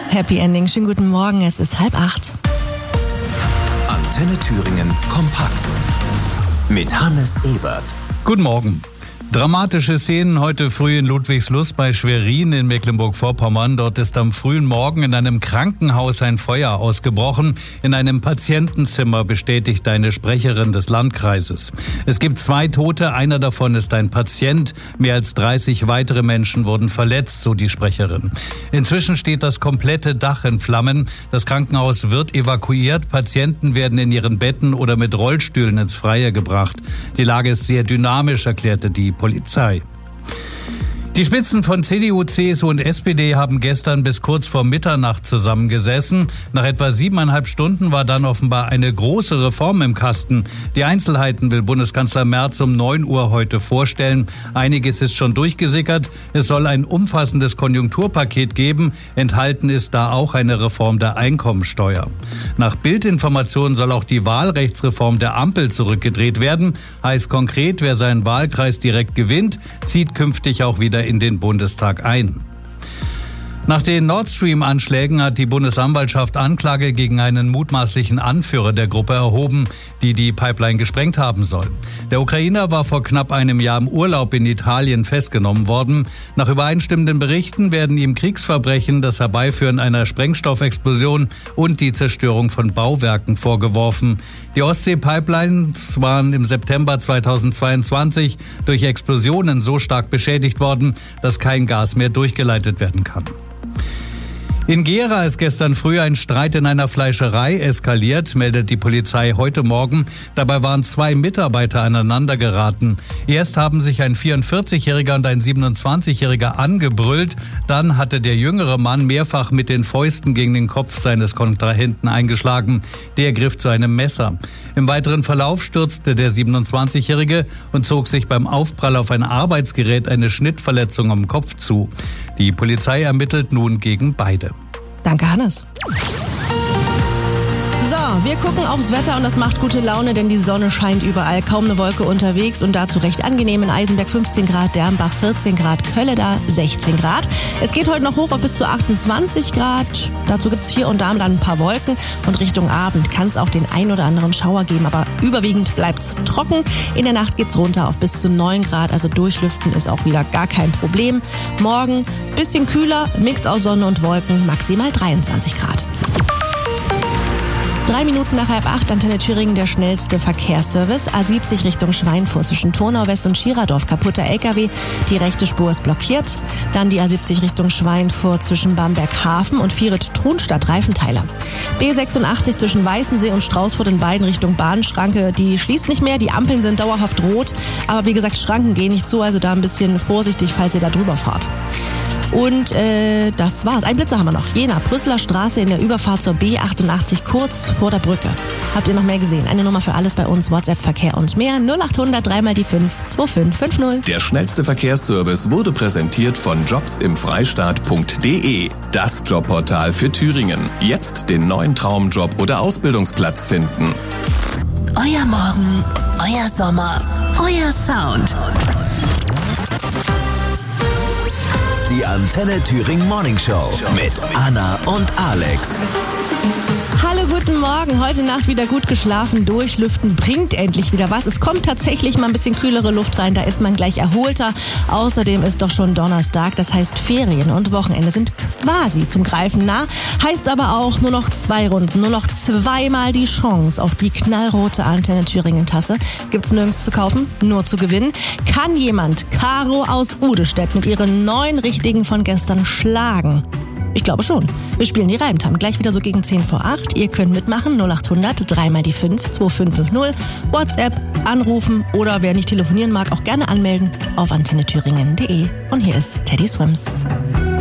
Happy Ending. Schönen guten Morgen, es ist 7:30. Antenne Thüringen kompakt mit Hannes Ebert. Guten Morgen. Dramatische Szenen heute früh in Ludwigslust bei Schwerin in Mecklenburg-Vorpommern. Dort ist am frühen Morgen in einem Krankenhaus ein Feuer ausgebrochen. In einem Patientenzimmer, bestätigt eine Sprecherin des Landkreises. Es gibt 2 Tote, einer davon ist ein Patient. Mehr als 30 weitere Menschen wurden verletzt, so die Sprecherin. Inzwischen steht das komplette Dach in Flammen. Das Krankenhaus wird evakuiert. Patienten werden in ihren Betten oder mit Rollstühlen ins Freie gebracht. Die Lage ist sehr dynamisch, erklärte die Polizei. Die Spitzen von CDU, CSU und SPD haben gestern bis kurz vor Mitternacht zusammengesessen. Nach etwa 7,5 Stunden war dann offenbar eine große Reform im Kasten. Die Einzelheiten will Bundeskanzler Merz um 9 Uhr heute vorstellen. Einiges ist schon durchgesickert. Es soll ein umfassendes Konjunkturpaket geben. Enthalten ist da auch eine Reform der Einkommensteuer. Nach Bildinformationen soll auch die Wahlrechtsreform der Ampel zurückgedreht werden. Heißt konkret, wer seinen Wahlkreis direkt gewinnt, zieht künftig auch wieder in den Bundestag ein. Nach den Nord Stream-Anschlägen hat die Bundesanwaltschaft Anklage gegen einen mutmaßlichen Anführer der Gruppe erhoben, die die Pipeline gesprengt haben soll. Der Ukrainer war vor knapp einem Jahr im Urlaub in Italien festgenommen worden. Nach übereinstimmenden Berichten werden ihm Kriegsverbrechen, das Herbeiführen einer Sprengstoffexplosion und die Zerstörung von Bauwerken vorgeworfen. Die Ostsee-Pipelines waren im September 2022 durch Explosionen so stark beschädigt worden, dass kein Gas mehr durchgeleitet werden kann. In Gera ist gestern früh ein Streit in einer Fleischerei eskaliert, meldet die Polizei heute Morgen. Dabei waren 2 Mitarbeiter aneinander geraten. Erst haben sich ein 44-Jähriger und ein 27-Jähriger angebrüllt. Dann hatte der jüngere Mann mehrfach mit den Fäusten gegen den Kopf seines Kontrahenten eingeschlagen. Der griff zu einem Messer. Im weiteren Verlauf stürzte der 27-Jährige und zog sich beim Aufprall auf ein Arbeitsgerät eine Schnittverletzung am Kopf zu. Die Polizei ermittelt nun gegen beide. Danke, Hannes. So, wir gucken aufs Wetter und das macht gute Laune, denn die Sonne scheint überall. Kaum eine Wolke unterwegs und dazu recht angenehm. In Eisenberg 15 Grad, Dernbach 14 Grad, Kölle da 16 Grad. Es geht heute noch hoch auf bis zu 28 Grad. Dazu gibt es hier und da dann ein paar Wolken. Und Richtung Abend kann es auch den ein oder anderen Schauer geben. Aber überwiegend bleibt es trocken. In der Nacht geht's runter auf bis zu 9 Grad. Also durchlüften ist auch wieder gar kein Problem. Morgen bisschen kühler, Mix aus Sonne und Wolken, maximal 23 Grad. 3 Minuten nach 7:30, Antenne Thüringen, der schnellste Verkehrsservice. A70 Richtung Schweinfurt zwischen Turnau West und Schiradorf. Kaputter LKW, die rechte Spur ist blockiert. Dann die A70 Richtung Schweinfurt zwischen Bamberg-Hafen und Vieret-Thunstadt, Reifenteiler. B86 zwischen Weißensee und Straußfurt in beiden Richtungen Bahnschranke. Die schließt nicht mehr, die Ampeln sind dauerhaft rot. Aber wie gesagt, Schranken gehen nicht zu, also da ein bisschen vorsichtig, falls ihr da drüber fahrt. Und das war's. Ein Blitzer haben wir noch. Jena, Brüsseler Straße in der Überfahrt zur B88 kurz vor der Brücke. Habt ihr noch mehr gesehen? Eine Nummer für alles bei uns, WhatsApp, Verkehr und mehr. 0800 3 die 5 2550. Der schnellste Verkehrsservice wurde präsentiert von jobsimfreistaat.de. Das Jobportal für Thüringen. Jetzt den neuen Traumjob oder Ausbildungsplatz finden. Euer Morgen, euer Sommer, euer Sound. Die Antenne Thüringen Morning Show mit Anna und Alex. Hallo, guten Morgen. Heute Nacht wieder gut geschlafen. Durchlüften bringt endlich wieder was. Es kommt tatsächlich mal ein bisschen kühlere Luft rein. Da ist man gleich erholter. Außerdem ist doch schon Donnerstag. Das heißt, Ferien und Wochenende sind quasi zum Greifen nah. Heißt aber auch nur noch 2 Runden. Nur noch 2-mal die Chance auf die knallrote Antenne Thüringen Tasse. Gibt's nirgends zu kaufen, nur zu gewinnen. Kann jemand Caro aus Udestedt mit ihren 9 Richtigen von gestern schlagen? Ich glaube schon. Wir spielen die Reimtam gleich wieder so gegen 10 vor 8. Ihr könnt mitmachen. 0800 3 die 5 2550. WhatsApp, anrufen oder wer nicht telefonieren mag, auch gerne anmelden auf antennethüringen.de. Und hier ist Teddy Swims.